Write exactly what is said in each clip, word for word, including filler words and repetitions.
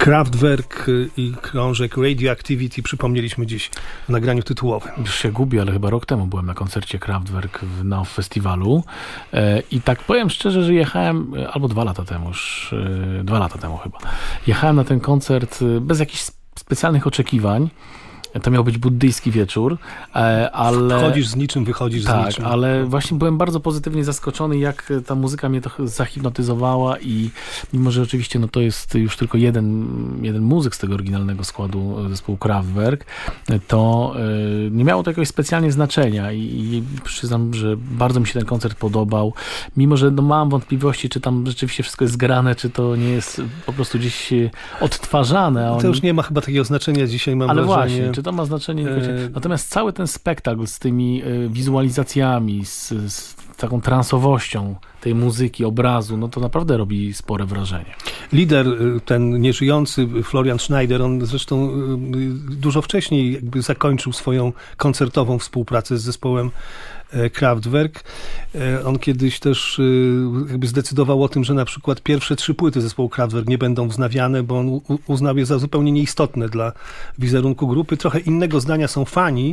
Kraftwerk i krążek Radioactivity przypomnieliśmy dziś w nagraniu tytułowym. Już się gubię, ale chyba rok temu byłem na koncercie Kraftwerk w Now Festiwalu e, i tak powiem szczerze, że jechałem, albo dwa lata temu już, e, dwa lata temu chyba, jechałem na ten koncert bez jakichś specjalnych oczekiwań. To miał być buddyjski wieczór, ale... Wchodzisz z niczym, wychodzisz tak, z niczym. Tak, ale właśnie byłem bardzo pozytywnie zaskoczony, jak ta muzyka mnie trochę zahipnotyzowała i mimo, że oczywiście no to jest już tylko jeden, jeden muzyk z tego oryginalnego składu zespołu Kraftwerk, to y, nie miało to jakiegoś specjalnie znaczenia i, i przyznam, że bardzo mi się ten koncert podobał, mimo, że no mam wątpliwości, czy tam rzeczywiście wszystko jest zgrane, czy to nie jest po prostu gdzieś odtwarzane. On... To już nie ma chyba takiego znaczenia dzisiaj, mam ale wrażenie. Właśnie, czy to ma znaczenie? E... Natomiast cały ten spektakl z tymi y, wizualizacjami, z, z taką transowością tej muzyki, obrazu, no to naprawdę robi spore wrażenie. Lider, ten nieżyjący Florian Schneider, on zresztą dużo wcześniej jakby zakończył swoją koncertową współpracę z zespołem Kraftwerk. On kiedyś też jakby zdecydował o tym, że na przykład pierwsze trzy płyty zespołu Kraftwerk nie będą wznawiane, bo on uznał je za zupełnie nieistotne dla wizerunku grupy. Trochę innego zdania są fani.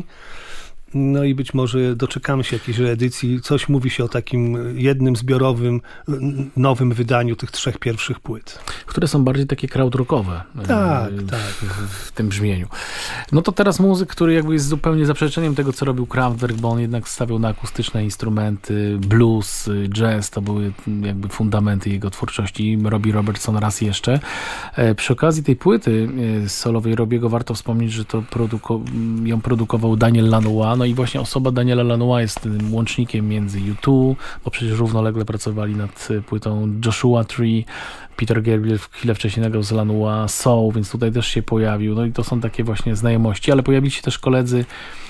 No i być może doczekamy się jakiejś reedycji. Coś mówi się o takim jednym zbiorowym, nowym wydaniu tych trzech pierwszych płyt. Które są bardziej takie krautrockowe. Tak, w, tak. W, w tym brzmieniu. No to teraz muzyk, który jakby jest zupełnie zaprzeczeniem tego, co robił Kraftwerk, bo on jednak stawiał na akustyczne instrumenty, blues, jazz, to były jakby fundamenty jego twórczości. Robbie Robertson raz jeszcze. Przy okazji tej płyty solowej Robbiego warto wspomnieć, że to produko- ją produkował Daniel Lanois. No i właśnie osoba Daniela Lanois jest tym łącznikiem między U dwa, bo przecież równolegle pracowali nad płytą Joshua Tree. Peter Gabriel chwilę wcześniej nagrał z Lanois Soul, więc tutaj też się pojawił. No i to są takie właśnie znajomości, ale pojawili się też koledzy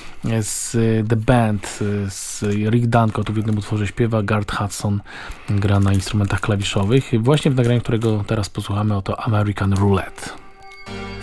z The Band, z Rick Danko, tu w jednym utworze śpiewa, Garth Hudson gra na instrumentach klawiszowych. Właśnie w nagraniu, którego teraz posłuchamy, oto American Roulette.